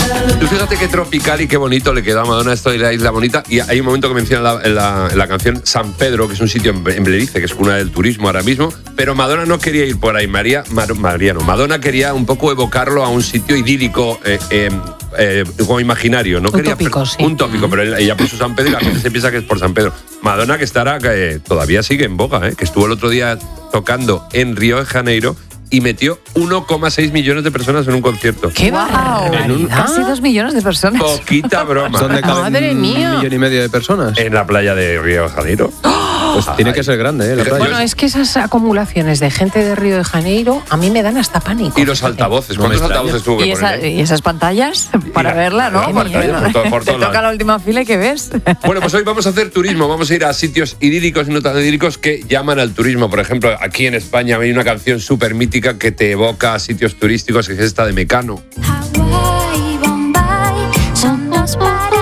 Tú fíjate qué tropical y qué bonito le queda a Madonna esto de la Isla Bonita. Y hay un momento que menciona en la canción San Pedro, que es un sitio en Blerice, que es cuna del turismo ahora mismo. Pero Madonna no quería ir por ahí, Madonna quería un poco evocarlo a un sitio idílico, como imaginario. No quería tópico, sí. Un tópico, pero ella puso San Pedro y la gente se piensa que es por San Pedro. Madonna, que todavía sigue en boga, que estuvo el otro día tocando en Río de Janeiro y metió 1,6 millones de personas en un concierto. ¡Qué barbaridad! Casi 2 millones de personas. Poquita broma. ¿Dónde caben ¡Madre mía! 1,5 millones de personas? En la playa de Río de Janeiro. Pues tiene que ser grande, la playa. Bueno, es que esas acumulaciones de gente de Río de Janeiro a mí me dan hasta pánico. Y los altavoces. ¿Cuántos altavoces tuvo que ¿Y, poner? y esas pantallas para verla, ¿no? Las pantallas por Te todos toca lados. la última fila y ¿qué ves? Bueno, pues hoy vamos a hacer turismo. Vamos a ir a sitios idílicos y no tan idílicos que llaman al turismo. Por ejemplo, aquí en España hay una canción súper mítica que te evoca a sitios turísticos, que es esta de Mecano. Hawái y Bombay son los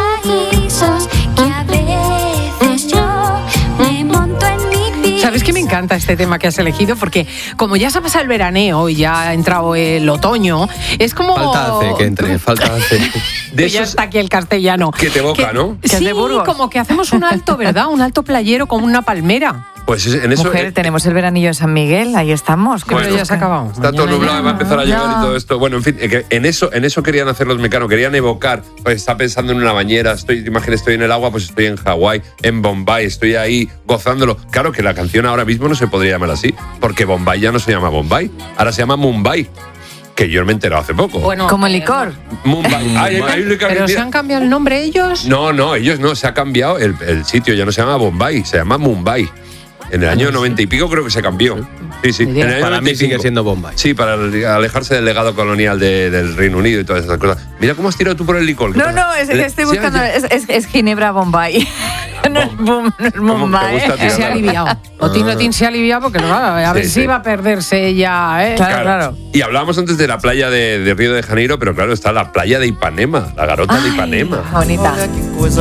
paraísos que a veces yo me monto en mi piso. ¿Sabes que me encanta este tema que has elegido? Porque como ya se ha pasado el veraneo y ya ha entrado el otoño, es como... Falta hace que entre, falta hace. De Que ya esos está aquí el castellano. que te evoca, ¿no? Que es Sí, de Burgos. como que hacemos un alto, ¿verdad? Un alto playero con una palmera. Pues en eso... Mujer, tenemos el veranillo de San Miguel, ahí estamos. Pero ya se ha acabado. Está todo Mañana nublado, ya. va a empezar a llover Ya. y todo esto. Bueno, en fin, que en eso querían hacer los Mecanos, querían evocar, pues está pensando en una bañera, estoy en el agua, pues estoy en Hawái, en Bombay, estoy ahí gozándolo. Claro que la canción ahora mismo no se podría llamar así, porque Bombay ya no se llama Bombay, ahora se llama Mumbai, que yo me he enterado hace poco. Bueno, Como el licor. Mumbai. Hay un licor, ¿Pero mira. se han cambiado el nombre ellos? No, ellos no, se ha cambiado el sitio, ya no se llama Bombay, se llama Mumbai. En el año 90 y pico creo que se cambió. Sí. En el año Para mí 95. sigue siendo Bombay. Sí, para alejarse del legado colonial del Reino Unido y todas esas cosas. Mira cómo has tirado tú por el licor. No, es que estoy buscando. Es Ginebra Bombay. No es Bombay. gusta tirar? Se ha aliviado. Otín se ha aliviado porque a ver Sí, si sí. va a perderse ya, ¿eh? Claro. Y hablábamos antes de la playa de Río de Janeiro, pero claro, está la playa de Ipanema, la garota de Ay, Ipanema. bonita.